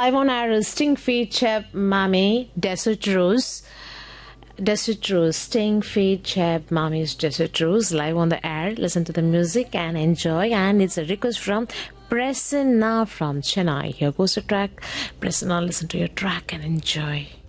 Live on air is Sting Feet Cheb Mami Desert Rose. Desert Rose, Sting Feet Cheb Mami's Desert Rose, live on the air. Listen to the music and enjoy. And it's a request from Prasanna from Chennai. Here goes the track. Prasanna, listen to your track and enjoy.